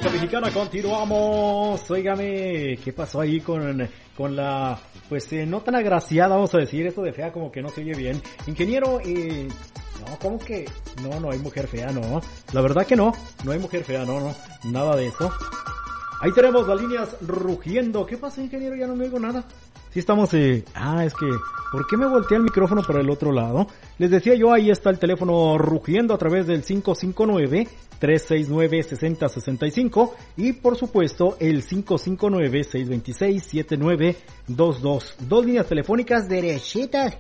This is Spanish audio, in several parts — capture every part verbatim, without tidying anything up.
República Mexicana, continuamos. Óigame, ¿qué pasó ahí con, con la, pues eh, no tan agraciada, vamos a decir, eso de fea como que no se oye bien? Ingeniero, eh, no, ¿cómo que? No, no hay mujer fea, no. La verdad que no, no hay mujer fea, no, no, nada de eso. Ahí tenemos las líneas rugiendo. ¿Qué pasa, ingeniero? Ya no me oigo nada. Sí estamos, eh... Ah, es que... ¿Por qué me volteé el micrófono para el otro lado? Les decía yo, ahí está el teléfono rugiendo a través del cinco cinco nueve, tres seis nueve, seis cero seis cinco y por supuesto el cinco cinco nueve, seis dos seis, siete nueve dos dos. Dos líneas telefónicas derechitas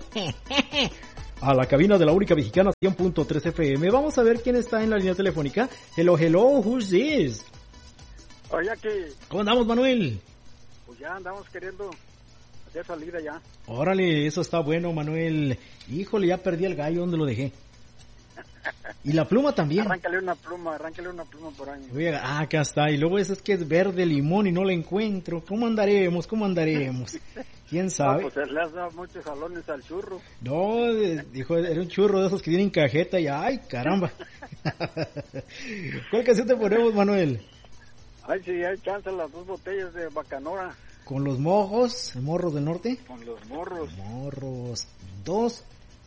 a la cabina de la única mexicana cien punto tres F M. Vamos a ver quién está en la línea telefónica. Hello, hello, who's this? Oye, aquí. ¿Cómo andamos, Manuel? Pues ya andamos queriendo hacer salida ya. Órale, eso está bueno, Manuel. Híjole, ya perdí el gallo, ¿dónde lo dejé? Y la pluma también. Arráncale una pluma, arráncale una pluma por ahí. Oye, ah, acá está. Y luego ese es que es verde limón y no la encuentro. ¿Cómo andaremos? ¿Cómo andaremos? ¿Quién sabe? No, pues le has dado muchos salones al churro. No, dijo, era un churro de esos que tienen cajeta y ¡ay, caramba! ¿Cuál canción te ponemos, Manuel? Ay, sí, hay chance las dos botellas de Bacanora. ¿Con los mojos, morros del norte? Con los morros. Morros. Dos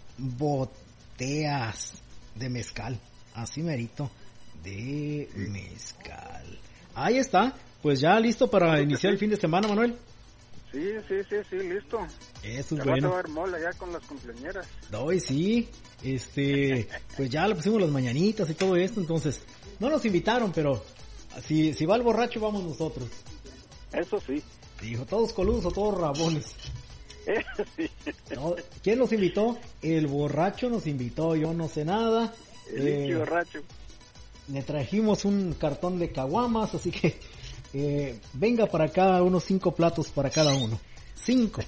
botellas de mezcal. Así merito. De mezcal. Ahí está. Pues ya listo para iniciar el fin de semana, Manuel. Sí, sí, sí, sí, listo. Eso es ya bueno. Va a ver mola ya con las cumpleañeras. No, y sí. Este, pues ya le pusimos las mañanitas y todo esto, entonces no nos invitaron, pero si, si va el borracho, vamos nosotros. Eso sí. Dijo, todos coludos o todos rabones. Eso sí. No, ¿quién nos invitó? El borracho nos invitó, yo no sé nada. El eh, borracho. Le trajimos un cartón de caguamas, así que eh, venga para acá unos cinco platos para cada uno. Cinco.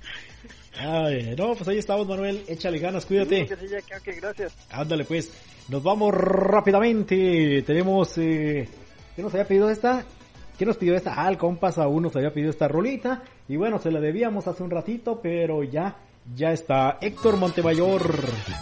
Ay, no, pues ahí estamos, Manuel. Échale ganas, cuídate. Sí, sí, ya, okay, gracias. Ándale, pues. Nos vamos rápidamente. Tenemos... Eh, ¿qué nos había pedido esta? ¿Quién nos pidió esta? Ah, el compas aún nos había pedido esta rolita. Y bueno, se la debíamos hace un ratito, pero ya, ya está. Héctor Montemayor.